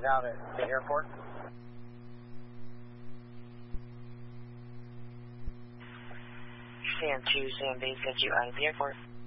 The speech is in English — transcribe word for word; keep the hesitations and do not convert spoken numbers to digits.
out at the airport. Sam two, Sam base, got you out of the airport.